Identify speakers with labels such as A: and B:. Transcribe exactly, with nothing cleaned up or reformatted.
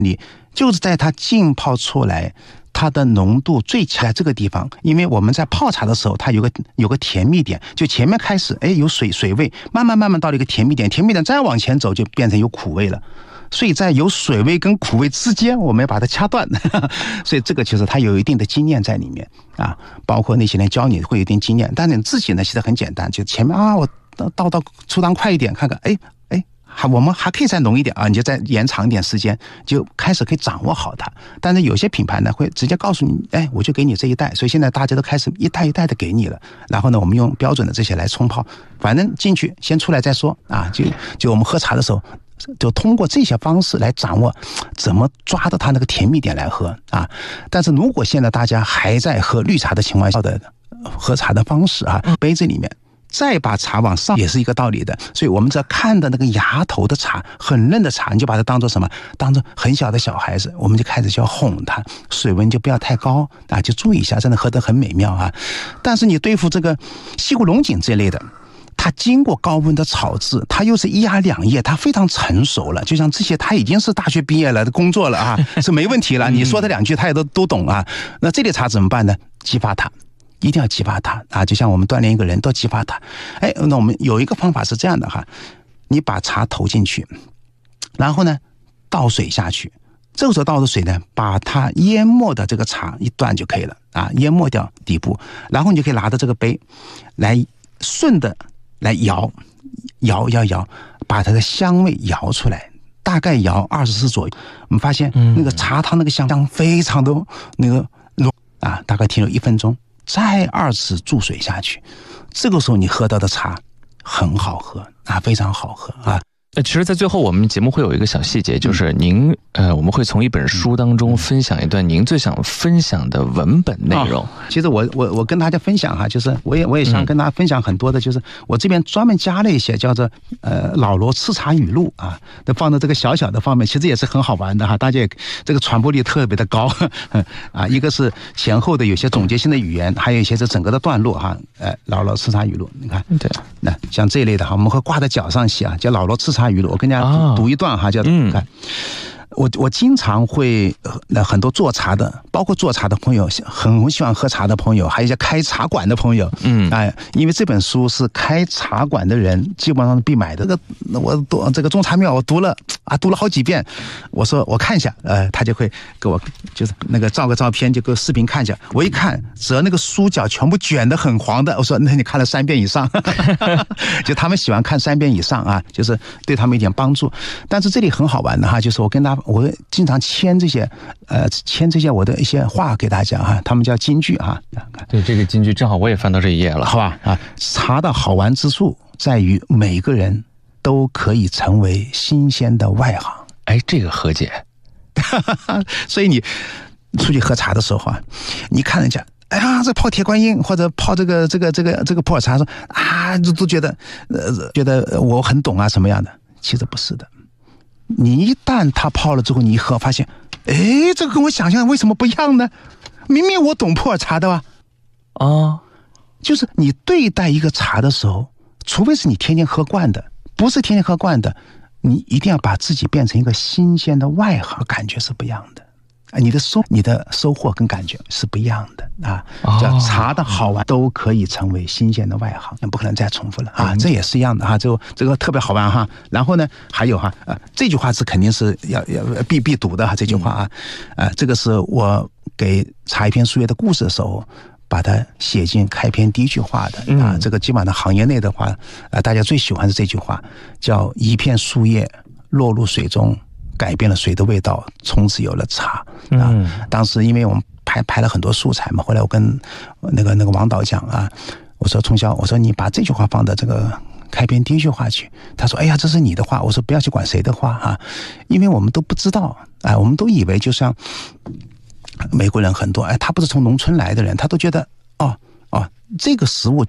A: 你就是在它浸泡出来它的浓度最强在这个地方，因为我们在泡茶的时候它有个有个甜蜜点，就前面开始哎有水水味，慢慢慢慢到了一个甜蜜点，甜蜜点再往前走就变成有苦味了，所以在有水味跟苦味之间我们要把它掐断所以这个其实它有一定的经验在里面啊，包括那些人教你会有一定经验，但是你自己呢其实很简单，就前面啊我倒到出汤快一点看看，哎哎还我们还可以再浓一点啊，你就再延长一点时间，就开始可以掌握好它。但是有些品牌呢会直接告诉你，哎，我就给你这一袋，所以现在大家都开始一袋一袋的给你了。然后呢，我们用标准的这些来冲泡，反正进去先出来再说啊。就就我们喝茶的时候，就通过这些方式来掌握怎么抓到它那个甜蜜点来喝啊。但是如果现在大家还在喝绿茶的情况下的喝茶的方式啊，杯子里面再把茶往上也是一个道理的，所以我们只要看的那个芽头的茶很嫩的茶，你就把它当做什么？当做很小的小孩子，我们就开始就要哄它，水温就不要太高啊，就注意一下，真的喝得很美妙啊。但是你对付这个西湖龙井这类的，它经过高温的炒制，它又是一芽两叶，它非常成熟了，就像这些他已经是大学毕业了，工作了啊，是没问题了，你说他两句他也都都懂啊。那这类茶怎么办呢？激发它。一定要激发它啊！就像我们锻炼一个人都激发它。哎，那我们有一个方法是这样的哈，你把茶投进去，然后呢倒水下去，这个时候倒的水呢，把它淹没的这个茶一断就可以了啊，淹没掉底部，然后你就可以拿着这个杯来顺的来摇，摇摇摇，把它的香味摇出来。大概摇二十次左右，我们发现那个茶汤那个香香非常的那个浓啊，大概停留一分钟。再二次注水下去，这个时候你喝到的茶很好喝啊，非常好喝啊。
B: 呃，其实，在最后我们节目会有一个小细节，就是您呃，我们会从一本书当中分享一段您最想分享的文本内容。
A: 哦、其实我我我跟大家分享哈，就是我也我也想跟大家分享很多的，就是、嗯、我这边专门加了一些叫做呃老罗吃茶语录啊，都放到这个小小的方面，其实也是很好玩的哈，大家也这个传播力特别的高啊。一个是前后的有些总结性的语言，还有一些是整个的段落哈。呃，老罗吃茶语录，你看，
B: 对，
A: 那像这一类的哈，我们会挂在脚上写啊，叫老罗吃茶语录，我跟大家读、哦、读一段哈，叫嗯，看我我经常会呃很多做茶的，包括做茶的朋友，很喜欢喝茶的朋友，还有一些开茶馆的朋友，嗯，哎，因为这本书是开茶馆的人基本上必买的。这个我读这个种茶妙，我读了啊，读了好几遍。我说我看一下，呃，他就会给我就是那个照个照片，就给我视频看一下。我一看，只要那个书角全部卷得很黄的，我说那你看了三遍以上，就他们喜欢看三遍以上啊，就是对他们一点帮助。但是这里很好玩的哈，就是我跟他。我经常签这些，呃，签这些我的一些话给大家哈，他们叫金句哈。
B: 对，这个金句正好我也翻到这一页了，
A: 好吧？啊，茶的好玩之处在于每个人都可以成为新鲜的外行。
B: 哎，这个何解？
A: 所以你出去喝茶的时候啊，你看人家。哎呀，这泡铁观音或者泡这个这个这个这个普洱茶，说啊，都都觉得呃觉得我很懂啊什么样的？其实不是的。你一旦他泡了之后，你一喝发现，哎，这个跟我想象为什么不一样呢？明明我懂普洱茶的吧？
B: 啊、哦，
A: 就是你对待一个茶的时候，除非是你天天喝惯的，不是天天喝惯的，你一定要把自己变成一个新鲜的外行，感觉是不一样的。你的收你的收获跟感觉是不一样的啊！叫茶的好玩都可以成为新鲜的外行，不可能再重复了啊！这也是一样的哈，就这个特别好玩哈。然后呢，还有哈，呃，这句话是肯定是要要必必读的哈，这句话啊，呃，这个是我给茶一片树叶的故事的时候，把它写进开篇第一句话的啊。这个基本上行业内的话，呃，大家最喜欢是这句话，叫一片树叶落入水中。改变了水的味道，从此有了茶啊！嗯、当时因为我们拍拍了很多素材嘛，后来我跟那个那个王导讲啊，我说冲霄，我说你把这句话放到这个开篇第一句话去。他说：“哎呀，这是你的话。”我说：“不要去管谁的话啊，因为我们都不知道啊，我们都以为就像美国人很多，哎，他不是从农村来的人，他都觉得哦哦，这个食物